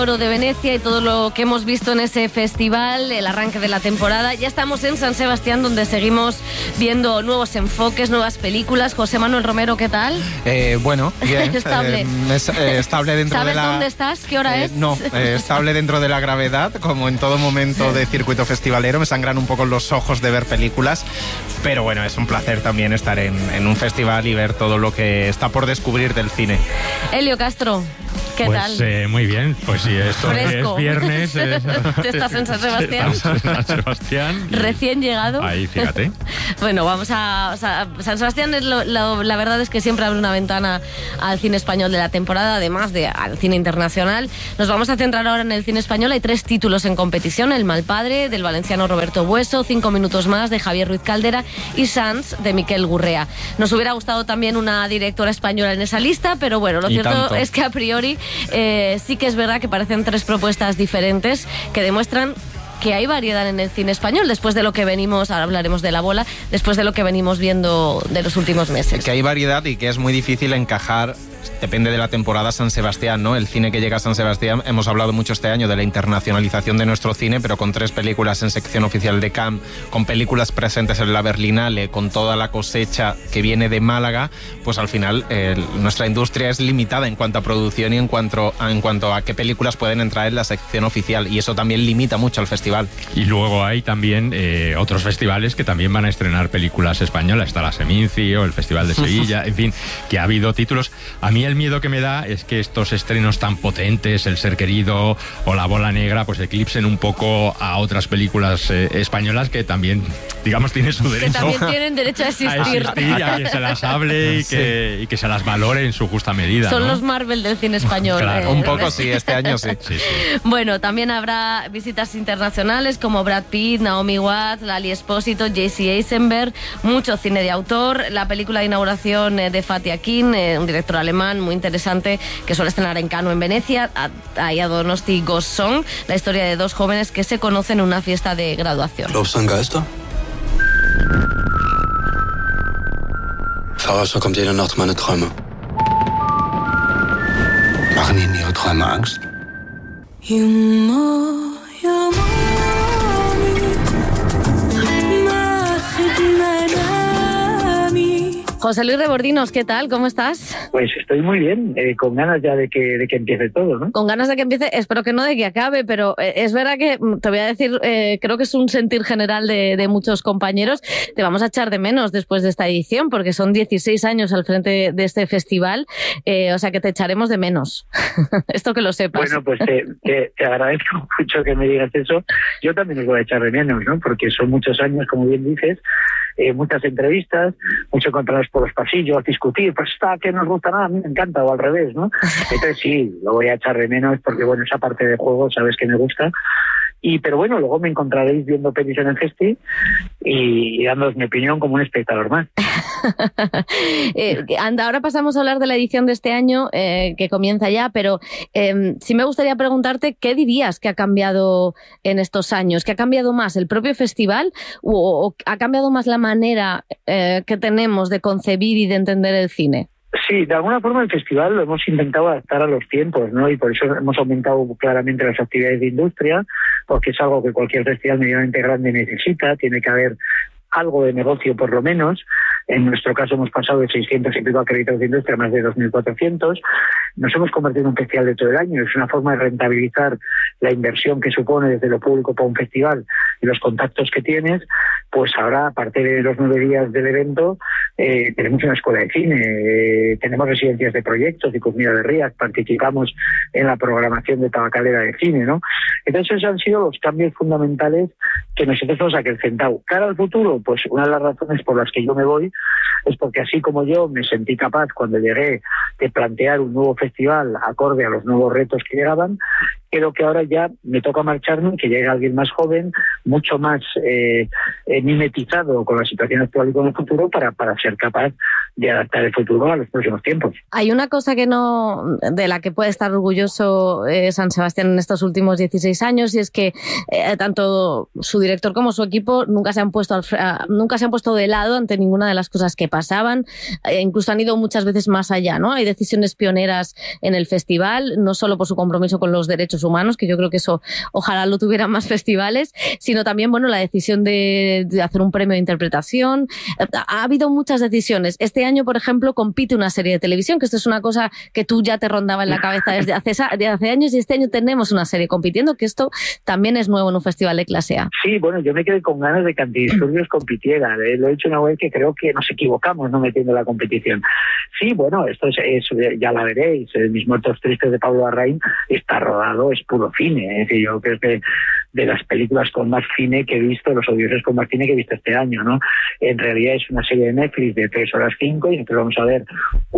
Oro de Venecia y todo lo que hemos visto en ese festival, el arranque de la temporada. Ya estamos en San Sebastián, donde seguimos viendo nuevos enfoques, nuevas películas. José Manuel Romero, ¿qué tal? Bueno, bien. Estable. Estable dentro ¿Sabes de la... dónde estás? ¿Qué hora es? No, estable dentro de la gravedad, como en todo momento de circuito festivalero. Me sangran un poco los ojos de ver películas, pero bueno, es un placer también estar en un festival y ver todo lo que está por descubrir del cine. Elio Castro, ¿qué tal? Muy bien, pues sí, esto Fresco. es viernes. ¿Estás en San Sebastián? Estamos en San Sebastián. Recién llegado. Ahí, fíjate. Bueno, San Sebastián la verdad es que siempre abre una ventana al cine español de la temporada, además de al cine internacional. Nos vamos a centrar ahora en el cine español. Hay 3 títulos en competición: El mal padre, del valenciano Roberto Bueso, 5 minutos más, de Javier Ruiz Caldera, y Sans, de Miquel Gurrea. Nos hubiera gustado también una directora española en esa lista, pero bueno, lo cierto es que a priori sí que es verdad que parecen 3 propuestas diferentes que demuestran que hay variedad en el cine español, después de lo que venimos, ahora hablaremos de La bola, después de lo que venimos viendo de los últimos meses. Que hay variedad y que es muy difícil encajar, depende de la temporada, San Sebastián, ¿no? El cine que llega a San Sebastián, hemos hablado mucho este año de la internacionalización de nuestro cine, pero con 3 películas en sección oficial de Cannes, con películas presentes en la Berlinale, con toda la cosecha que viene de Málaga, pues al final nuestra industria es limitada en cuanto a producción y en cuanto a qué películas pueden entrar en la sección oficial, y eso también limita mucho al festival. Y luego hay también otros festivales que también van a estrenar películas españolas. Está la Seminci o el Festival de Sevilla, en fin, que ha habido títulos. A mí el miedo que me da es que estos estrenos tan potentes, El ser querido o La bola negra, pues eclipsen un poco a otras películas españolas que también, digamos, tienen su derecho. Que también tienen derecho a existir. A que se las hable y que se las valore en su justa medida. Son, ¿no?, los Marvel del cine español. Claro, un poco sí, este año sí. Sí. Bueno, también habrá visitas internacionales como Brad Pitt, Naomi Watts, Lali Espósito, Jesse Eisenberg, mucho cine de autor, la película de inauguración de Fatih Akin, un director alemán muy interesante que suele estrenar en Cannes o en Venecia, a Donosti Ghost Song, la historia de 2 jóvenes que se conocen en una fiesta de graduación. Glaubst du an Geister? Verarsch kommt jede Nacht meine Träume. Machen Ihnen Ihre Träume Angst? José Luis Rebordinos, ¿qué tal? ¿Cómo estás? Pues estoy muy bien, con ganas ya de que empiece todo, ¿no? Con ganas de que empiece, espero que no de que acabe, pero es verdad que, te voy a decir, creo que es un sentir general de muchos compañeros. Te vamos a echar de menos después de esta edición, porque son 16 años al frente de este festival, o sea que te echaremos de menos. Esto que lo sepas. Bueno, pues te agradezco mucho que me digas eso. Yo también os voy a echar de menos, ¿no? Porque son muchos años, como bien dices, muchas entrevistas, mucho encontrarnos por los pasillos, discutir, pues está que no nos gusta nada, a mí me encanta, o al revés, ¿no? Entonces sí, lo voy a echar de menos porque, bueno, esa parte de juego sabes que me gusta. Pero bueno, luego me encontraréis viendo pelis en el festi y dándoos mi opinión como un espectador más. Anda, ahora pasamos a hablar de la edición de este año, que comienza ya, pero sí me gustaría preguntarte qué dirías que ha cambiado en estos años, que ha cambiado más el propio festival o ha cambiado más la manera que tenemos de concebir y de entender el cine. Sí, de alguna forma el festival lo hemos intentado adaptar a los tiempos, ¿no? Y por eso hemos aumentado claramente las actividades de industria, porque es algo que cualquier festival medianamente grande necesita, tiene que haber algo de negocio por lo menos. En nuestro caso hemos pasado de 600 y pico acreditados de industria a más de 2.400. Nos hemos convertido en un festival de todo el año. Es una forma de rentabilizar la inversión que supone desde lo público para un festival y los contactos que tienes. Pues ahora, aparte de los 9 días del evento, tenemos una escuela de cine, tenemos residencias de proyectos y comunidad de Rías, participamos en la programación de Tabacalera de cine, ¿no? Entonces esos han sido los cambios fundamentales que nosotros hemos acrecentado. Cara al futuro, pues una de las razones por las que yo me voy es porque así como yo me sentí capaz cuando llegué de plantear un nuevo festival acorde a los nuevos retos que llegaban, creo que ahora ya me toca marcharme, que llegue alguien más joven, mucho más mimetizado con la situación actual y con el futuro para ser capaz adaptar el futuro a los próximos tiempos. Hay una cosa de la que puede estar orgulloso San Sebastián en estos últimos 16 años, y es que tanto su director como su equipo nunca se han puesto de lado ante ninguna de las cosas que pasaban. Incluso han ido muchas veces más allá, ¿no? Hay decisiones pioneras en el festival, no solo por su compromiso con los derechos humanos, que yo creo que eso ojalá lo tuvieran más festivales, sino también, bueno, la decisión de hacer un premio de interpretación. Ha habido muchas decisiones. Este año, por ejemplo, compite una serie de televisión, que esto es una cosa que tú ya te rondaba en la cabeza desde hace años, y este año tenemos una serie compitiendo, que esto también es nuevo en un festival de clase A. Sí, bueno, yo me quedé con ganas de que Antidisturbios compitiera. Lo he dicho una vez que creo que nos equivocamos no metiendo la competición. Sí, bueno, esto es ya la veréis. Mis muertos tristes de Pablo Larraín está rodado, es puro cine. Es decir, yo creo que de las películas con más cine que he visto, Los odiosos con más cine que he visto este año, ¿no? En realidad es una serie de Netflix de 3 horas 5, y entonces vamos a ver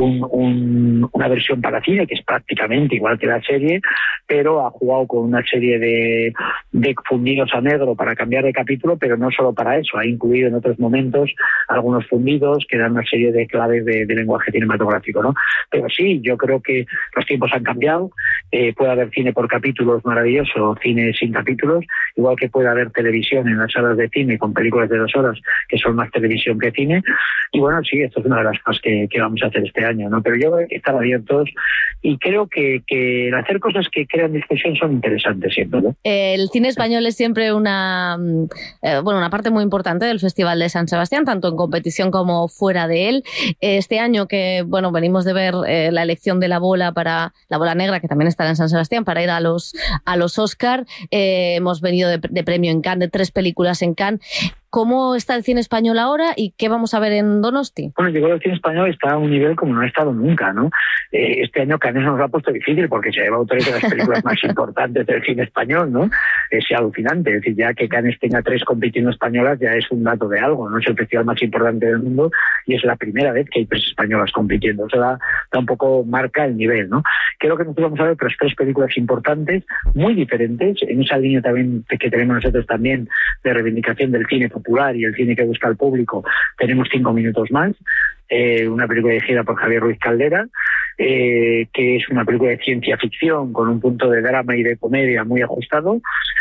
una versión para cine que es prácticamente igual que la serie, pero ha jugado con una serie de fundidos a negro para cambiar de capítulo, pero no solo para eso, ha incluido en otros momentos algunos fundidos que dan una serie de claves de lenguaje cinematográfico, ¿no? Pero sí, yo creo que los tiempos han cambiado, puede haber cine por capítulos maravilloso, cine sin capítulos, igual que puede haber televisión en las salas de cine con películas de 2 horas que son más televisión que cine, y bueno, sí, esto es una de las cosas que vamos a hacer este año, ¿no? Pero yo creo que estar abiertos, y creo que el hacer cosas que crean discusión son interesantes siempre, ¿no? El cine español es siempre una parte muy importante del Festival de San Sebastián, tanto en competición como fuera de él. Este año que, bueno, venimos de ver la elección de la bola negra, que también estará en San Sebastián, para ir a los Oscar. Hemos venido de premio en Cannes, de 3 películas en Cannes. ¿Cómo está el cine español ahora y qué vamos a ver en Donosti? Bueno, yo creo que el cine español está a un nivel como no ha estado nunca, ¿no? Este año Cannes nos lo ha puesto difícil porque se lleva autores de las películas más importantes del cine español, ¿no? Es alucinante. Es decir, ya que Cannes tenga 3 compitiendo españolas ya es un dato de algo, ¿no? Es el festival más importante del mundo y es la primera vez que hay 3 españolas compitiendo. Eso da un poco, marca el nivel, ¿no? Creo que nosotros vamos a ver otras 3 películas importantes, muy diferentes, en esa línea también que tenemos nosotros también de reivindicación del cine popular y el cine que busca el público. Tenemos 5 minutos más, una película dirigida por Javier Ruiz Caldera, que es una película de ciencia ficción con un punto de drama y de comedia muy ajustado.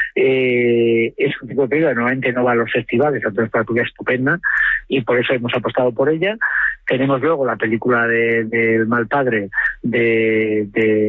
Es un tipo de película que normalmente no va a los festivales, entonces es una película estupenda y por eso hemos apostado por ella. Tenemos luego la película del mal padre de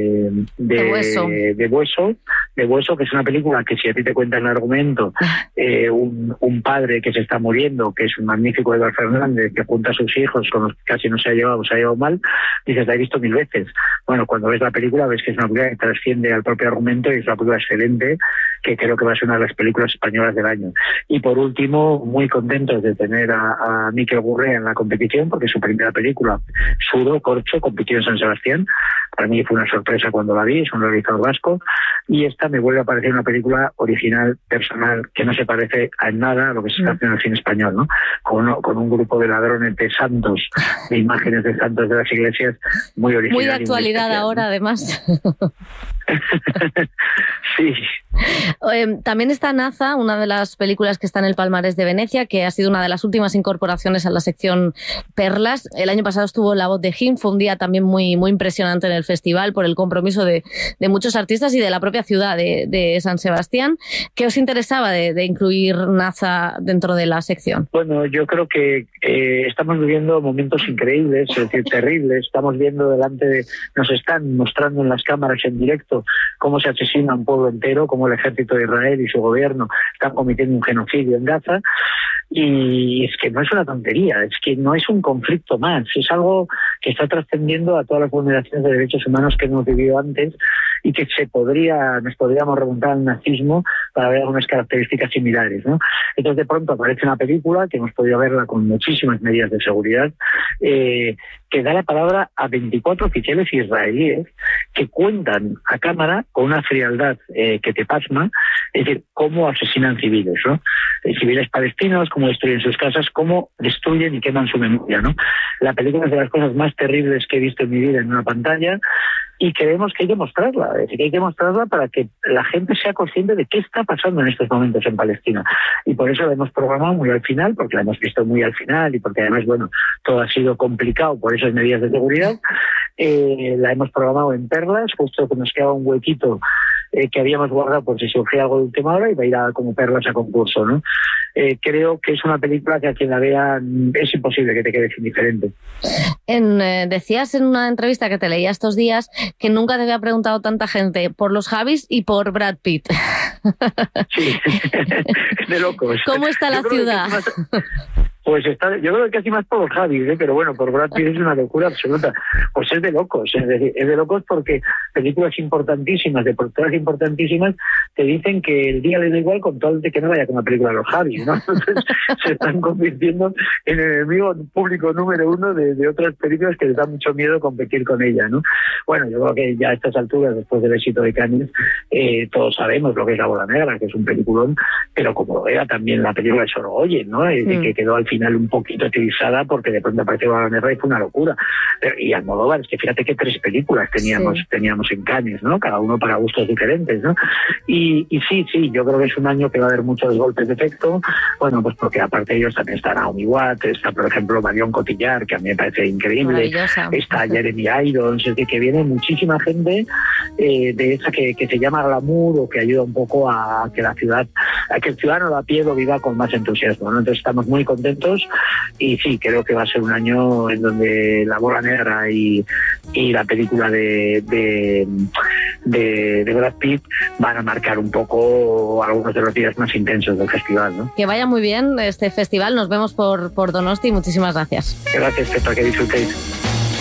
Bueso, que es una película que, si a ti te cuentan el argumento, un padre que se está muriendo, que es un magnífico Eduardo Fernández, que junta a sus hijos con los que casi no se ha llevado mal, dices, la he visto 1000 veces. Bueno, cuando ves la película ves que es una película que trasciende al propio argumento y es una película excelente, que creo que va a ser una de las películas españolas del año. Y por último, muy contentos de tener a Miquel Gurrea en la competición, porque su primera película, Suro, Corcho, compitió en San Sebastián. Para mí fue una sorpresa cuando la vi, es un realizador vasco, y esta me vuelve a parecer una película original, personal, que no se parece en nada a lo que se está haciendo en el cine español, ¿no? Con un grupo de ladrones de santos, de imágenes de santos de las iglesias, muy original. Muy de actualidad especial, ahora, ¿no? Además. Sí. También está Naza, una de las películas que está en el palmarés de Venecia, que ha sido una de las últimas incorporaciones a la sección Perlas. El año pasado estuvo La voz de Jim, fue un día también muy, muy impresionante en el festival por el compromiso de muchos artistas y de la propia ciudad de San Sebastián. ¿Qué os interesaba de incluir Naza dentro de la sección? Bueno, yo creo que estamos viviendo momentos increíbles, es decir, terribles. Estamos viendo nos están mostrando en las cámaras en directo cómo se asesina un pueblo entero, cómo el ejército de Israel y su gobierno están cometiendo un genocidio en Gaza. Y es que no es una tontería, es que no es un conflicto más, es algo que está trascendiendo a todas las vulneraciones de derechos humanos que hemos vivido antes y que nos podríamos remontar al nazismo para ver algunas características similares, ¿no? Entonces de pronto aparece una película que hemos podido verla con muchísimas medidas de seguridad, que da la palabra a 24 oficiales israelíes que cuentan a cámara con una frialdad que te pasma, es decir, cómo asesinan civiles, ¿no? Civiles palestinos, cómo destruyen sus casas, cómo destruyen y queman su memoria, ¿no? La película es de las cosas más terribles que he visto en mi vida en una pantalla y creemos que hay que mostrarla, es decir, que hay que mostrarla para que la gente sea consciente de qué está pasando en estos momentos en Palestina. Y por eso la hemos programado muy al final, porque la hemos visto muy al final y porque además, bueno, todo ha sido complicado por esas medidas de seguridad. La hemos programado en Perlas, justo que nos quedaba un huequito que habíamos guardado por si surgía algo de última hora, y va a ir como Perlas a concurso, ¿no? Creo que es una película que a quien la vea es imposible que te quedes indiferente. Decías en una entrevista que te leía estos días que nunca te había preguntado tanta gente por los Javis y por Brad Pitt. Sí, es de locos. ¿Cómo está la ciudad? Pues está, yo creo que casi más por los Javis, pero bueno, por Brad Pitt es una locura absoluta. Pues es de locos, es de locos porque películas importantísimas, de productoras importantísimas, te dicen que el día les da igual con tal de que no vaya con una película de los Javis, ¿no? Entonces se están convirtiendo en el enemigo público número uno de otras películas que les da mucho miedo competir con ella, ¿no? Bueno, yo creo que ya a estas alturas, después del éxito de Cannes, todos sabemos lo que es La Bola Negra, que es un peliculón, pero como era también la película de Sorogoyen, ¿no? Que quedó al final un poquito utilizada porque de pronto apareció La Bola Negra y fue una locura. Y Almodóvar, es que fíjate que 3 películas teníamos en Cannes, ¿no? Cada uno para gustos diferentes, ¿no? Y sí, yo creo que es un año que va a haber muchos golpes de efecto, bueno, pues porque aparte de ellos también está Naomi Watts, está por ejemplo Marion Cotillard, que a mí me parece increíble, está Jeremy Irons, es decir, que viene muchísima gente de esa que se llama glamour o que ayuda un poco a que la ciudad, a que el ciudadano de a pie lo viva con más entusiasmo, ¿no? Entonces estamos muy contentos y sí, creo que va a ser un año en donde La Bola Negra y la película de Brad Pitt van a marcar un poco algunos de los días más intensos del festival, ¿no? Que vaya muy bien este festival, nos vemos por Donosti, muchísimas gracias. Gracias, Pepa, que disfrutéis.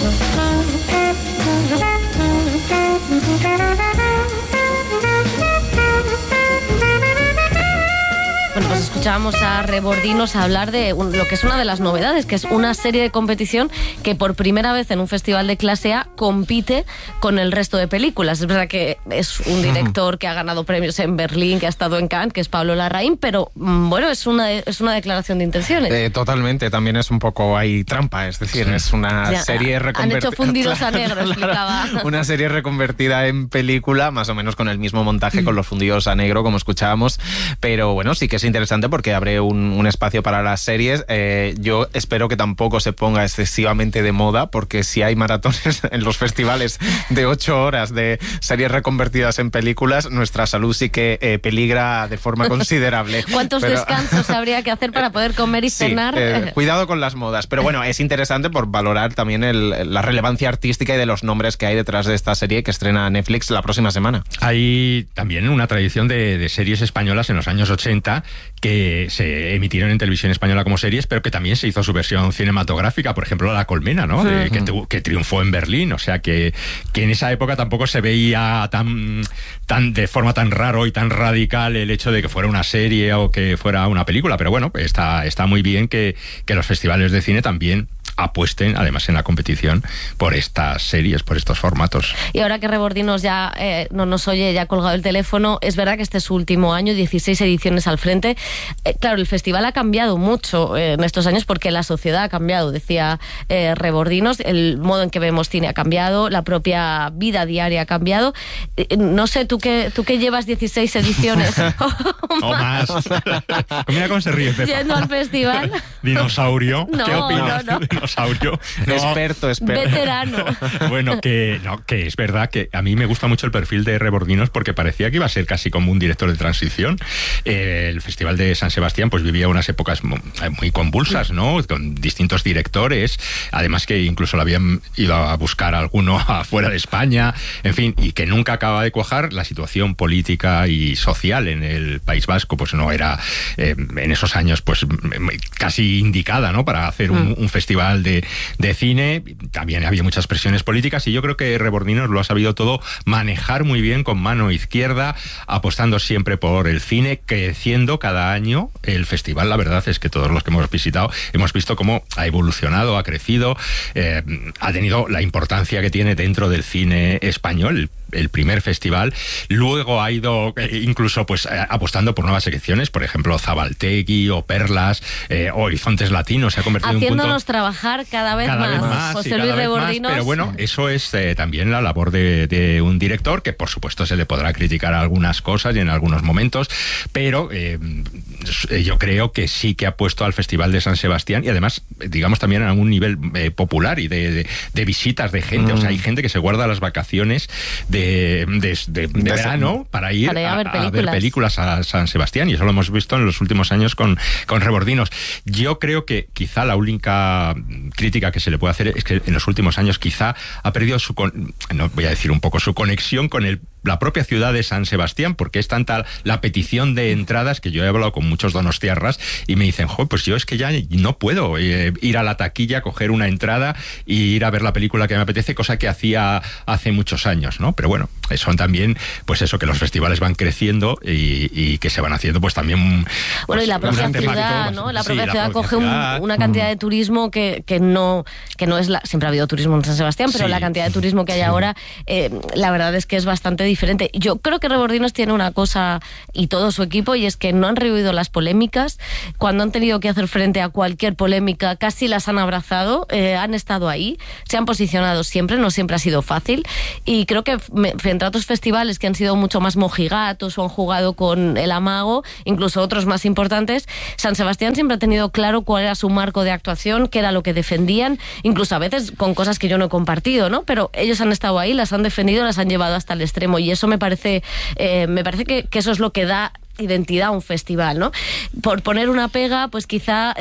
Bueno, pues escuchábamos a Rebordinos hablar de lo que es una de las novedades, que es una serie de competición que por primera vez en un festival de clase A compite con el resto de películas. Es verdad que es un director que ha ganado premios en Berlín, que ha estado en Cannes, que es Pablo Larraín, pero bueno, es una declaración de intenciones. Totalmente, también es un poco ahí trampa, es decir, es una serie reconvertida. Han hecho fundidos a negro, explicaba. Una serie reconvertida en película, más o menos con el mismo montaje, con los fundidos a negro, como escuchábamos, pero bueno, sí que es interesante porque abre un espacio para las series. Yo espero que tampoco se ponga excesivamente de moda, porque si hay maratones en los festivales de 8 horas de series reconvertidas en películas, nuestra salud sí que peligra de forma considerable. ¿Cuántos descansos habría que hacer para poder comer y cenar? Cuidado con las modas, pero bueno, es interesante por valorar también la relevancia artística y de los nombres que hay detrás de esta serie que estrena Netflix la próxima semana. Hay también una tradición de series españolas en los años 80 que se emitieron en televisión española como series, pero que también se hizo su versión cinematográfica, por ejemplo La Colmena, ¿no? Que triunfó en Berlín, o sea que en esa época tampoco se veía tan de forma tan raro y tan radical el hecho de que fuera una serie o que fuera una película, pero bueno, está muy bien que los festivales de cine también apuesten, además en la competición, por estas series, por estos formatos. Y ahora que Rebordinos ya no nos oye, ya ha colgado el teléfono, es verdad que este es su último año, 16 ediciones al frente. Claro, el festival ha cambiado mucho en estos años porque la sociedad ha cambiado, decía Rebordinos, el modo en que vemos cine ha cambiado, la propia vida diaria ha cambiado. No sé, tú que llevas 16 ediciones o más. Mira cómo se ríe Pepa. Yendo al festival. Dinosaurio. No, ¿qué opinas? No. Dinosaurio. No. Experto. Veterano. Bueno, que es verdad que a mí me gusta mucho el perfil de Rebordinos porque parecía que iba a ser casi como un director de transición. El Festival de San Sebastián pues vivía unas épocas muy convulsas, ¿no? Con distintos directores, además que incluso lo habían ido a buscar alguno afuera de España, en fin, y que nunca acaba de cuajar. La situación política y social en el País Vasco pues no era en esos años pues casi indicada, ¿no? Para hacer un festival de cine. También había muchas presiones políticas y yo creo que Rebordinos lo ha sabido todo manejar muy bien con mano izquierda, apostando siempre por el cine, creciendo cada año el festival. La verdad es que todos los que hemos visitado hemos visto cómo ha evolucionado, ha crecido, ha tenido la importancia que tiene dentro del cine español. el primer festival. Luego ha ido incluso pues apostando por nuevas secciones, por ejemplo Zabaltegui o Perlas, o Horizontes Latinos. Se ha convertido haciéndonos en un punto trabajar cada vez más. José Luis Rebordinos. Pero bueno, eso es también la labor de un director, que por supuesto se le podrá criticar algunas cosas y en algunos momentos, pero yo creo que sí que ha puesto al Festival de San Sebastián, y además, digamos, también a un nivel popular y de visitas de gente. O sea, hay gente que se guarda las vacaciones de verano para ir a ver películas a San Sebastián, y eso lo hemos visto en los últimos años con Rebordinos. Yo creo que quizá la única crítica que se le puede hacer es que en los últimos años quizá ha perdido no voy a decir un poco, su conexión con la propia ciudad de San Sebastián, porque es tanta la petición de entradas que yo he hablado con muchos donostiarras y me dicen, pues yo es que ya no puedo ir a la taquilla, coger una entrada y ir a ver la película que me apetece, cosa que hacía hace muchos años, ¿no? Pero bueno, son también, pues eso, que los festivales van creciendo y que se van haciendo pues también... Bueno, y la propia ciudad, ¿no? La propia ciudad coge una cantidad de turismo que no es siempre ha habido turismo en San Sebastián, pero la cantidad de turismo que hay ahora, la verdad es que es bastante diferente. Yo creo que Rebordinos tiene una cosa, y todo su equipo, y es que no han rehuido las polémicas. Cuando han tenido que hacer frente a cualquier polémica, casi las han abrazado, han estado ahí, se han posicionado siempre, no siempre ha sido fácil, y creo que frente a otros festivales que han sido mucho más mojigatos o han jugado con el amago, incluso otros más importantes, San Sebastián siempre ha tenido claro cuál era su marco de actuación, qué era lo que defendían, incluso a veces con cosas que yo no he compartido, ¿no? Pero ellos han estado ahí, las han defendido, las han llevado hasta el extremo, y eso me parece que eso es lo que da identidad a un festival, ¿no? Por poner una pega, pues quizá,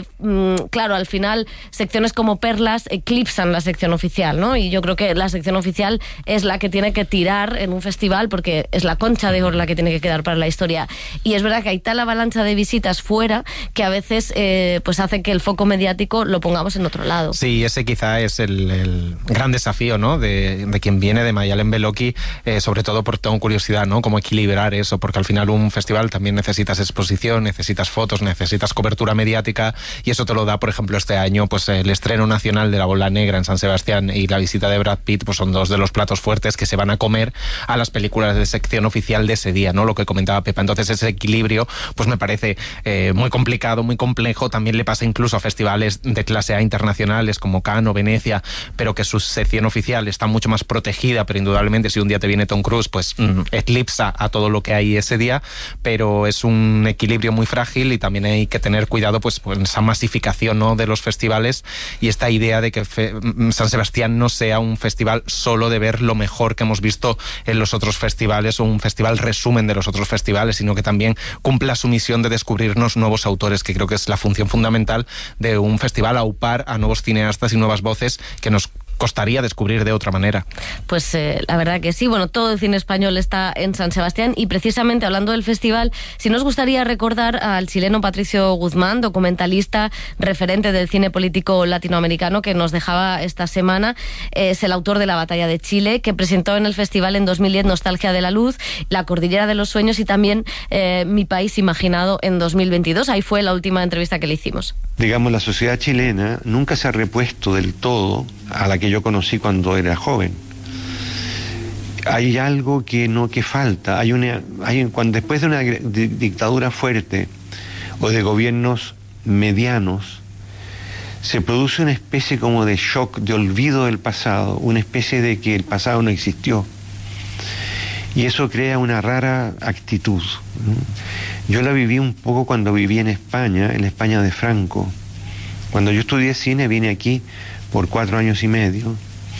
claro, al final secciones como Perlas eclipsan la sección oficial, ¿no? Y yo creo que la sección oficial es la que tiene que tirar en un festival, porque es la concha de oro la que tiene que quedar para la historia. Y es verdad que hay tal avalancha de visitas fuera que a veces pues hace que el foco mediático lo pongamos en otro lado. Sí, ese quizá es el gran desafío, ¿no? De quien viene de Mayalen Beloki, sobre todo por tengo curiosidad, ¿no? Cómo equilibrar eso, porque al final un festival también necesitas exposición, necesitas fotos, necesitas cobertura mediática, y eso te lo da, por ejemplo, este año, pues el estreno nacional de La Bola Negra en San Sebastián y la visita de Brad Pitt, pues son dos de los platos fuertes que se van a comer a las películas de sección oficial de ese día, ¿no? Lo que comentaba Pepa. Entonces ese equilibrio, pues me parece muy complicado, muy complejo. También le pasa incluso a festivales de clase A internacionales como Cannes o Venecia, pero que su sección oficial está mucho más protegida, pero indudablemente si un día te viene Tom Cruise, pues eclipsa a todo lo que hay ese día. Pero es un equilibrio muy frágil y también hay que tener cuidado pues esa masificación, ¿no? De los festivales, y esta idea de que San Sebastián no sea un festival solo de ver lo mejor que hemos visto en los otros festivales, o un festival resumen de los otros festivales, sino que también cumpla su misión de descubrirnos nuevos autores, que creo que es la función fundamental de un festival, aupar a nuevos cineastas y nuevas voces que nos costaría descubrir de otra manera. Pues la verdad que sí. Bueno, todo el cine español está en San Sebastián, y precisamente hablando del festival, sí nos gustaría recordar al chileno Patricio Guzmán, documentalista, referente del cine político latinoamericano, que nos dejaba esta semana. Es el autor de La Batalla de Chile, que presentó en el festival en 2010 Nostalgia de la Luz, La Cordillera de los Sueños y también Mi País Imaginado en 2022. Ahí fue la última entrevista que le hicimos. Digamos, la sociedad chilena nunca se ha repuesto del todo a la que yo conocí cuando era joven. Hay algo que falta. Cuando después de una dictadura fuerte o de gobiernos medianos, se produce una especie como de shock, de olvido del pasado, una especie de que el pasado no existió. Y eso crea una rara actitud, ¿no? Yo la viví un poco cuando viví en la España de Franco. Cuando yo estudié cine vine aquí por 4 años y medio,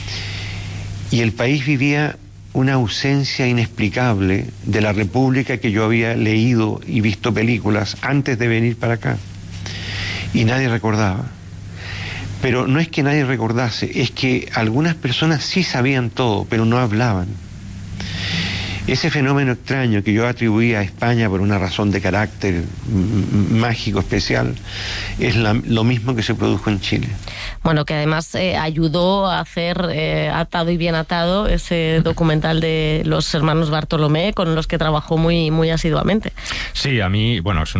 y el país vivía una ausencia inexplicable de la República que yo había leído y visto películas antes de venir para acá, y nadie recordaba. Pero no es que nadie recordase, es que algunas personas sí sabían todo, pero no hablaban. Ese fenómeno extraño que yo atribuía a España por una razón de carácter mágico especial es lo mismo que se produjo en Chile. Bueno, que además ayudó a hacer Atado y Bien Atado, ese documental de los hermanos Bartolomé, con los que trabajó muy, muy asiduamente. Sí, a mí, bueno, es un hombre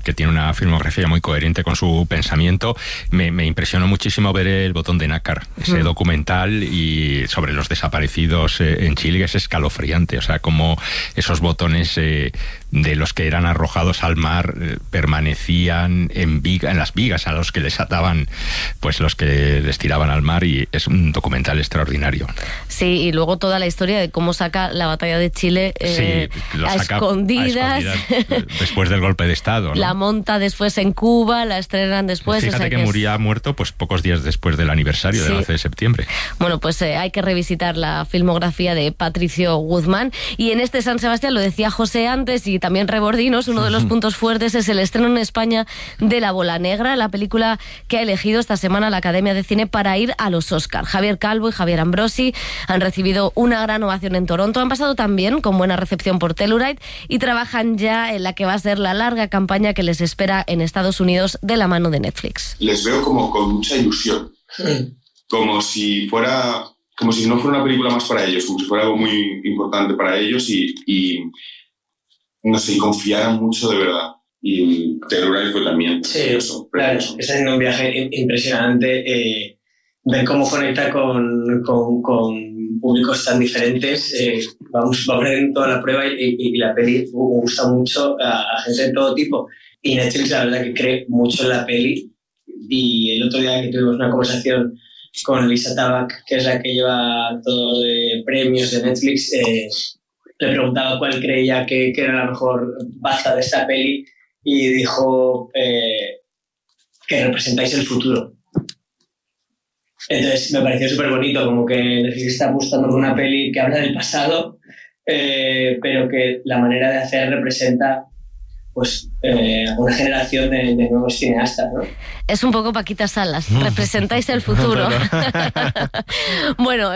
que tiene una filmografía muy coherente con su pensamiento. Me impresionó muchísimo ver El botón de nácar, ese documental y sobre los desaparecidos en Chile, que es escalofriante. O sea, como esos botones de los que eran arrojados al mar permanecían en las vigas a los que les ataban, pues los que les tiraban al mar, y es un documental extraordinario. Sí, y luego toda la historia de cómo saca la batalla de Chile a escondidas después del golpe de Estado, ¿no? La monta después en Cuba, la estrenan después. Fíjate que moría muerto pues pocos días después del aniversario del 11 de septiembre. Bueno, pues hay que revisitar la filmografía de Patricio Guzmán. Y en este San Sebastián, lo decía José antes, y también Rebordinos, uno de los puntos fuertes es el estreno en España de La Bola Negra, la película que ha elegido esta semana la Academia de Cine para ir a los Oscar. Javier Calvo y Javier Ambrosi han recibido una gran ovación en Toronto, han pasado también con buena recepción por Telluride y trabajan ya en la que va a ser la larga campaña que les espera en Estados Unidos de la mano de Netflix. Les veo como con mucha ilusión, como si no fuera una película más para ellos, como si fuera algo muy importante para ellos y no sé, y confiaran mucho de verdad. Y Telluride fue también precioso. Claro, está haciendo un viaje impresionante. Ver cómo conecta con públicos tan diferentes. Vamos a poner toda la prueba y la peli gusta mucho a gente de todo tipo. Y Netflix, la verdad, que cree mucho en la peli. Y el otro día que tuvimos una conversación con Lisa Tabak, que es la que lleva todo de premios de Netflix, le preguntaba cuál creía que era la mejor baza de esta peli y dijo que representáis el futuro. Entonces me pareció súper bonito, como que Netflix está apostando por una peli que habla del pasado, pero que la manera de hacer representa pues una generación de nuevos cineastas, ¿no? Es un poco Paquita Salas, representáis el futuro. Bueno,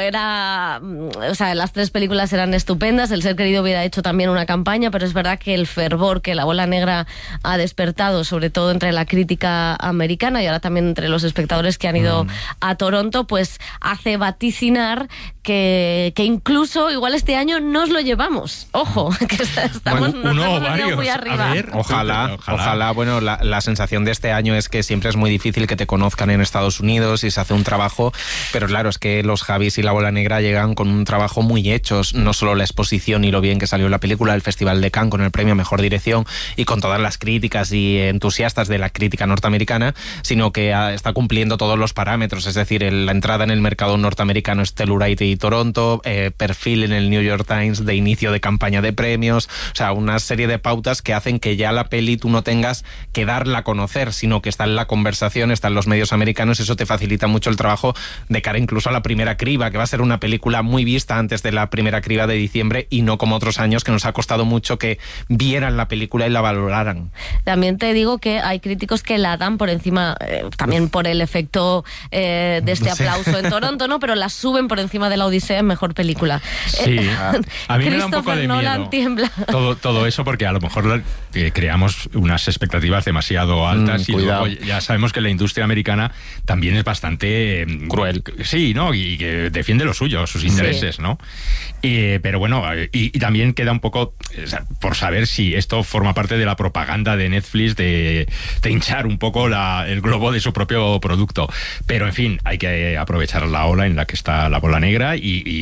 las tres películas eran estupendas, El ser querido hubiera hecho también una campaña, pero es verdad que el fervor que La Bola Negra ha despertado, sobre todo entre la crítica americana y ahora también entre los espectadores que han ido a Toronto, pues hace vaticinar que incluso igual este año nos lo llevamos. Ojo, que estamos muy arriba. A ver, Ojalá. Bueno, la sensación de este año es que siempre es muy difícil que te conozcan en Estados Unidos y se hace un trabajo, pero claro, es que los Javis y La Bola Negra llegan con un trabajo muy hecho, no solo la exposición y lo bien que salió la película, el Festival de Cannes con el premio a Mejor Dirección y con todas las críticas y entusiastas de la crítica norteamericana, sino que está cumpliendo todos los parámetros, es decir, la entrada en el mercado norteamericano es Telluride y Toronto, perfil en el New York Times de inicio de campaña de premios, o sea, una serie de pautas que hacen que ya la peli tú no tengas que darla a conocer, sino que está en la conversación, está en los medios americanos, eso te facilita mucho el trabajo de cara incluso a la primera criba, que va a ser una película muy vista antes de la primera criba de diciembre y no como otros años que nos ha costado mucho que vieran la película y la valoraran. También te digo que hay críticos que la dan por encima, también por el efecto de este aplauso en Toronto, ¿no? Pero la suben por encima de La Odisea en Mejor Película. Sí, a mí me da un poco de Nolan miedo tiembla. Todo eso, porque a lo mejor creamos unas expectativas demasiado altas y luego ya sabemos que la industria americana también es bastante cruel. Sí, ¿no? Y que defiende lo suyo, sus intereses, ¿no? Pero bueno, y también queda un poco por saber si esto forma parte de la propaganda de Netflix de hinchar un poco el globo de su propio producto. Pero en fin, hay que aprovechar la ola en la que está La Bola Negra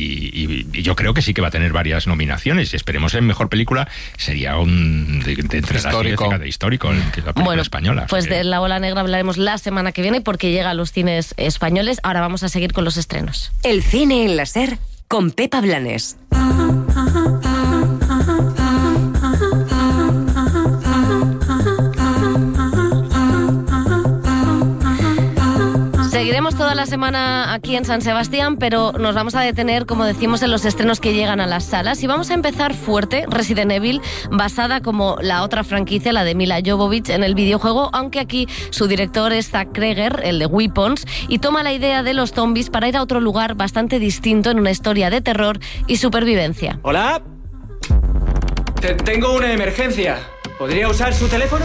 y yo creo que sí que va a tener varias nominaciones y esperemos en Mejor Película. Sería entre histórico. de histórico, que es la película española. Pues de La Bola Negra hablaremos la semana que viene porque llega a los cines españoles. Ahora vamos a seguir con los estrenos. El cine en la SER con Pepa Blanes. Seguiremos toda la semana aquí en San Sebastián, pero nos vamos a detener, como decimos, en los estrenos que llegan a las salas. Y vamos a empezar fuerte, Resident Evil, basada como la otra franquicia, la de Mila Jovovich, en el videojuego, aunque aquí su director es Zach Cregger, el de Weapons, y toma la idea de los zombies para ir a otro lugar bastante distinto en una historia de terror y supervivencia. ¿Hola? Tengo una emergencia. ¿Podría usar su teléfono?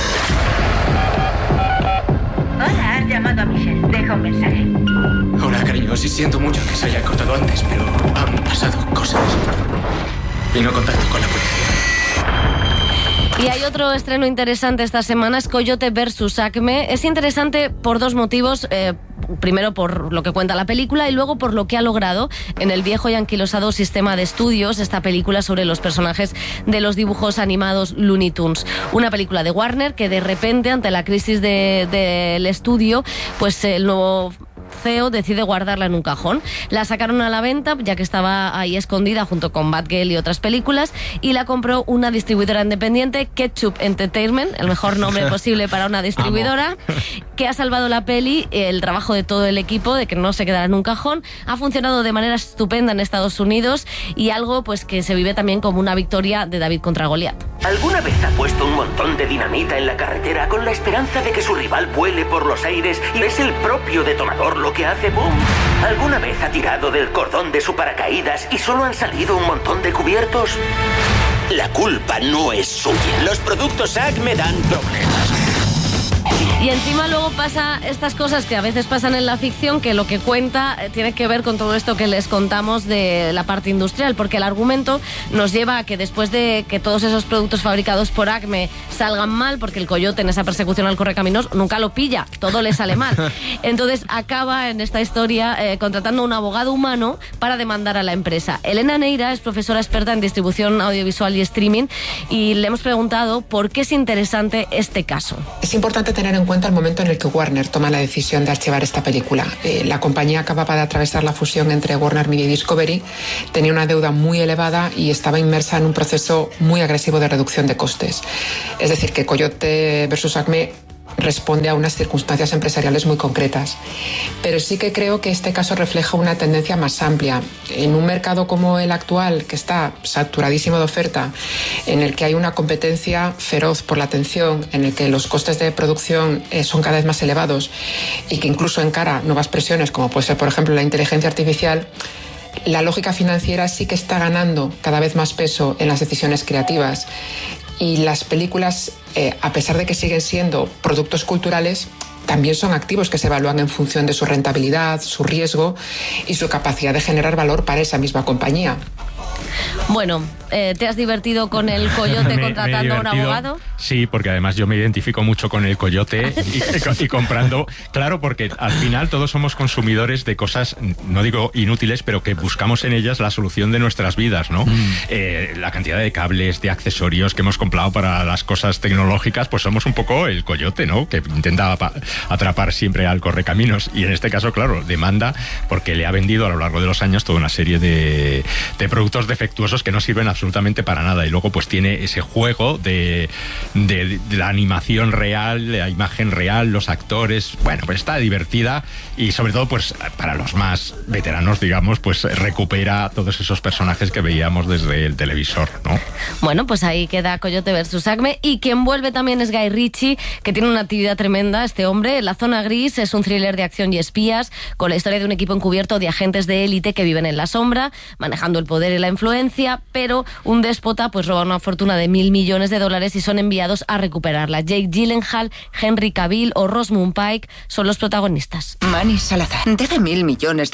Hola, has llamado a Michelle. Deja un mensaje. Hola, cariño. Sí, siento mucho que se haya cortado antes, pero han pasado cosas. Y no contacto con la policía. Y hay otro estreno interesante esta semana, es Coyote vs. Acme. Es interesante por dos motivos. Primero por lo que cuenta la película y luego por lo que ha logrado en el viejo y anquilosado sistema de estudios esta película sobre los personajes de los dibujos animados Looney Tunes. Una película de Warner que de repente, ante la crisis del estudio, pues el nuevo CEO decide guardarla en un cajón. La sacaron a la venta, ya que estaba ahí escondida junto con Batgirl y otras películas, y la compró una distribuidora independiente, Ketchup Entertainment, el mejor nombre posible para una distribuidora, que ha salvado la peli, el trabajo de todo el equipo, de que no se quedara en un cajón. Ha funcionado de manera estupenda en Estados Unidos y algo pues que se vive también como una victoria de David contra Goliat. ¿Alguna vez ha puesto un montón de dinamita en la carretera con la esperanza de que su rival vuele por los aires y es el propio detonador lo que hace boom? ¿Alguna vez ha tirado del cordón de su paracaídas y solo han salido un montón de cubiertos? La culpa no es suya. Los productos Acme dan problemas. Y encima luego pasa estas cosas que a veces pasan en la ficción, que lo que cuenta tiene que ver con todo esto que les contamos de la parte industrial, porque el argumento nos lleva a que después de que todos esos productos fabricados por Acme salgan mal, porque el coyote en esa persecución al correcaminos nunca lo pilla, todo le sale mal. Entonces acaba en esta historia contratando a un abogado humano para demandar a la empresa. Elena Neira es profesora experta en distribución audiovisual y streaming y le hemos preguntado por qué es interesante este caso. Es importante tener en cuenta el momento en el que Warner toma la decisión de archivar esta película. La compañía acababa de atravesar la fusión entre Warner Media y Discovery, tenía una deuda muy elevada y estaba inmersa en un proceso muy agresivo de reducción de costes. Es decir, que Coyote vs. Acme responde a unas circunstancias empresariales muy concretas. Pero sí que creo que este caso refleja una tendencia más amplia. En un mercado como el actual, que está saturadísimo de oferta, en el que hay una competencia feroz por la atención, en el que los costes de producción son cada vez más elevados y que incluso encara nuevas presiones, como puede ser, por ejemplo, la inteligencia artificial, la lógica financiera sí que está ganando cada vez más peso en las decisiones creativas. Y las películas, a pesar de que siguen siendo productos culturales, también son activos que se evalúan en función de su rentabilidad, su riesgo y su capacidad de generar valor para esa misma compañía. Bueno, ¿te has divertido con el coyote contratando a un abogado? Sí, porque además yo me identifico mucho con el coyote y comprando. Claro, porque al final todos somos consumidores de cosas, no digo inútiles, pero que buscamos en ellas la solución de nuestras vidas, ¿no? La cantidad de cables, de accesorios que hemos comprado para las cosas tecnológicas, pues somos un poco el coyote, ¿no? Que intenta atrapar siempre al correcaminos. Y en este caso, claro, demanda porque le ha vendido a lo largo de los años toda una serie de productos defectuosos que no sirven absolutamente para nada, y luego pues tiene ese juego de la animación real, la imagen real, los actores. Bueno, pues está divertida y sobre todo pues para los más veteranos, digamos, pues recupera todos esos personajes que veíamos desde el televisor, ¿no? Bueno, pues ahí queda Coyote vs. Acme, y quien vuelve también es Guy Ritchie, que tiene una actividad tremenda este hombre. La Zona Gris es un thriller de acción y espías con la historia de un equipo encubierto de agentes de élite que viven en la sombra, manejando el poder y la influencia, pero un déspota pues roba una fortuna de $1.000 millones y son enviados a recuperarla. Jake Gyllenhaal, Henry Cavill o Rosamund Pike son los protagonistas. Manny Salazar debe $1.000 millones.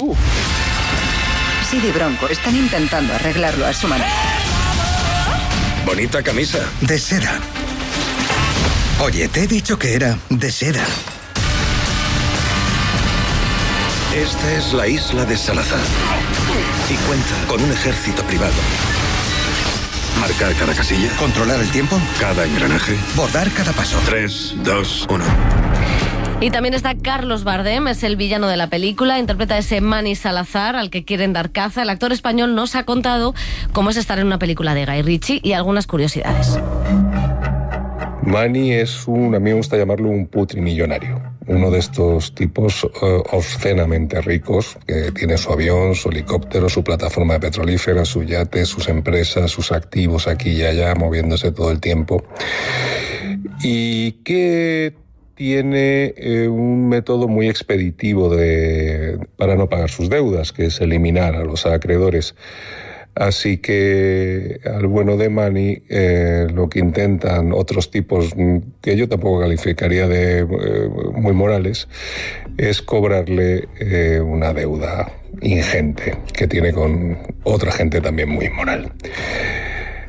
Sid y Bronco están intentando arreglarlo a su manera. Bonita camisa. De seda. Oye, te he dicho que era de seda. Esta es la isla de Salazar y cuenta con un ejército privado. Marcar cada casilla. Controlar el tiempo. Cada engranaje. Bordar cada paso. 3, 2, 1. Y también está Carlos Bardem, es el villano de la película, interpreta a ese Manny Salazar al que quieren dar caza. El actor español nos ha contado cómo es estar en una película de Guy Ritchie y algunas curiosidades. Manny es a mí me gusta llamarlo un putrimillonario. Uno de estos tipos obscenamente ricos, que tiene su avión, su helicóptero, su plataforma petrolífera, su yate, sus empresas, sus activos aquí y allá, moviéndose todo el tiempo. Y que tiene un método muy expeditivo para no pagar sus deudas, que es eliminar a los acreedores. Así que al bueno de Manny lo que intentan otros tipos, que yo tampoco calificaría de muy morales, es cobrarle una deuda ingente que tiene con otra gente también muy moral.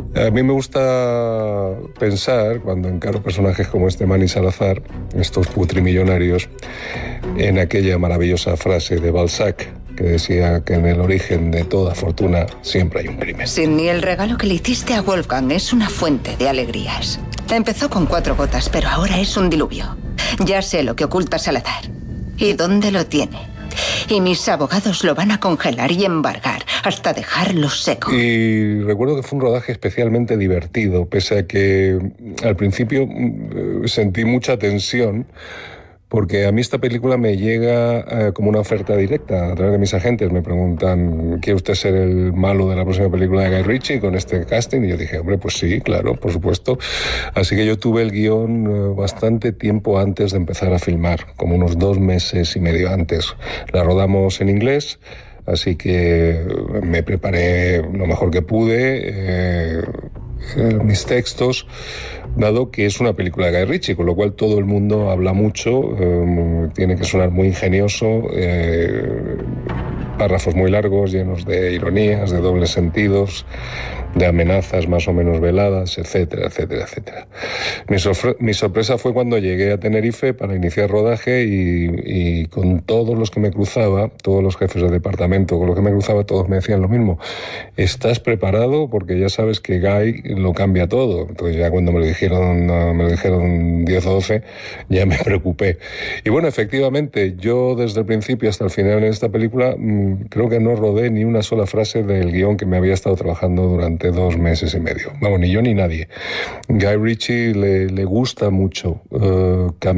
A mí me gusta pensar, cuando encaro personajes como este Manny Salazar, estos putrimillonarios, en aquella maravillosa frase de Balzac, que decía que en el origen de toda fortuna siempre hay un crimen. Sidney, el regalo que le hiciste a Wolfgang es una fuente de alegrías. Empezó con 4 gotas, pero ahora es un diluvio. Ya sé lo que oculta Salazar y dónde lo tiene. Y mis abogados lo van a congelar y embargar hasta dejarlo seco. Y recuerdo que fue un rodaje especialmente divertido, pese a que al principio sentí mucha tensión, porque a mí esta película me llega como una oferta directa a través de mis agentes. Me preguntan, ¿quiere usted ser el malo de la próxima película de Guy Ritchie con este casting? Y yo dije, hombre, pues sí, claro, por supuesto. Así que yo tuve el guión bastante tiempo antes de empezar a filmar, como unos 2 meses y medio antes. La rodamos en inglés, así que me preparé lo mejor que pude, mis textos, dado que es una película de Guy Ritchie, con lo cual todo el mundo habla mucho, tiene que sonar muy ingenioso, párrafos muy largos, llenos de ironías, de dobles sentidos, de amenazas más o menos veladas, etcétera, etcétera, etcétera. Mi sorpresa fue cuando llegué a Tenerife para iniciar rodaje y con todos los que me cruzaba, todos los jefes de departamento con los que me cruzaba, todos me decían lo mismo: ¿estás preparado? Porque ya sabes que Guy lo cambia todo. Entonces ya cuando me lo dijeron 10 o 12, ya me preocupé. Y bueno, efectivamente, yo desde el principio hasta el final en esta película creo que no rodé ni una sola frase del guión que me había estado trabajando durante 2 meses y medio. Vamos, ni yo ni nadie. Guy Ritchie le gusta mucho cambiar